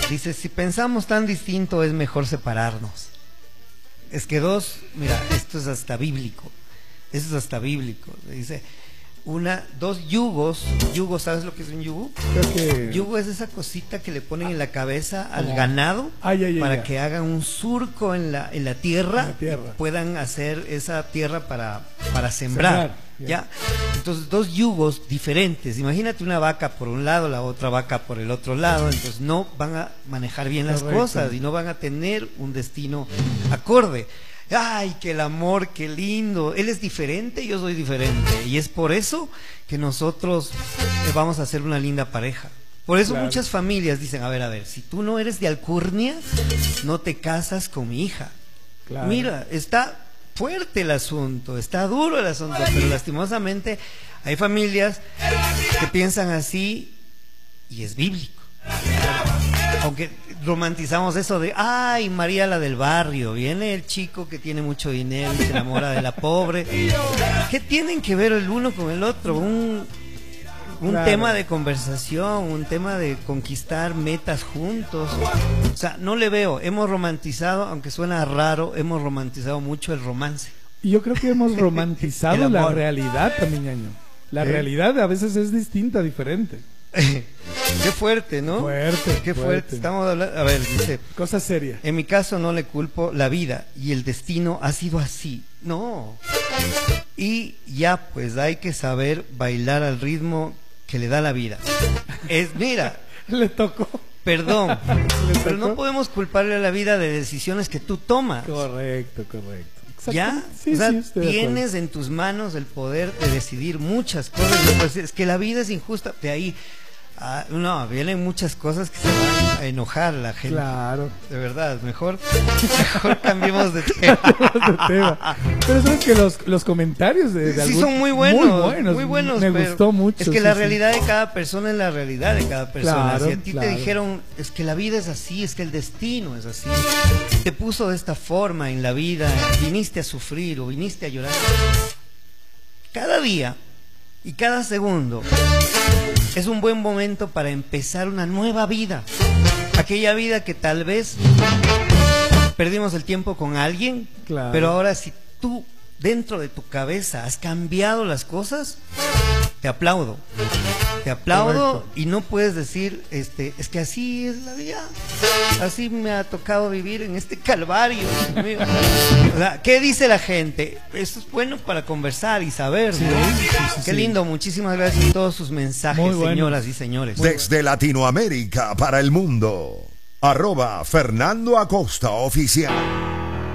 Dice, si pensamos tan distinto es mejor separarnos. Es que dos, mira, esto es hasta bíblico. Eso es hasta bíblico. Dice, dos yugos. Yugo, ¿sabes lo que es un yugo? Creo que... Yugo es esa cosita que le ponen en la cabeza al ganado para que hagan un surco en la tierra, y puedan hacer esa tierra para sembrar. ¿Ya? Entonces, dos yugos diferentes. Imagínate una vaca por un lado, la otra vaca por el otro lado. Entonces no van a manejar bien las cosas y no van a tener un destino acorde. Ay, que el amor, qué lindo. Él es diferente, yo soy diferente. Y es por eso que nosotros vamos a hacer una linda pareja. Por eso muchas familias dicen, a ver, si tú no eres de alcurnia, no te casas con mi hija. Mira, está fuerte el asunto, está duro el asunto, pero lastimosamente hay familias que piensan así y es bíblico. Aunque romantizamos eso de, ay, María la del barrio, viene el chico que tiene mucho dinero y se enamora de la pobre. ¿Qué tienen que ver el uno con el otro? Un tema de conversación, un tema de conquistar metas juntos. O sea, no le veo, hemos romantizado, aunque suena raro, hemos romantizado mucho el romance. Y yo creo que hemos romantizado la realidad también, ñaño. La realidad a veces es distinta, diferente. Qué fuerte, ¿no? Qué fuerte. Estamos hablando, a ver, dice, cosa seria. En mi caso no le culpo la vida y el destino ha sido así. No. Y ya, pues hay que saber bailar al ritmo que le da la vida. Mira, le tocó. Perdón, pero no podemos culparle a la vida de decisiones que tú tomas. Correcto. ¿Ya? Sí, o sea, sí, tienes en tus manos el poder de decidir muchas cosas. Pues es que la vida es injusta. De ahí, no, vienen muchas cosas que se van a enojar la gente. Claro. De verdad, mejor cambiemos de tema. Pero sabes que los comentarios de sí son muy buenos. Muy buenos. Me gustó mucho. Es que la realidad de cada persona es la realidad de cada persona. Claro, si a ti te dijeron, es que la vida es así, es que el destino es así, te puso de esta forma en la vida, viniste a sufrir o viniste a llorar. Cada día y cada segundo es un buen momento para empezar una nueva vida. Aquella vida que tal vez perdimos el tiempo con alguien, pero ahora si tú dentro de tu cabeza has cambiado las cosas, te aplaudo. Te aplaudo. Correcto. Y no puedes decir, es que así es la vida, así me ha tocado vivir en este calvario. O sea, ¿qué dice la gente? Eso es bueno para conversar y saber, ¿no? Qué lindo, muchísimas gracias por todos sus mensajes, señoras y señores. Desde Latinoamérica para el mundo, @Fernando Acosta Oficial.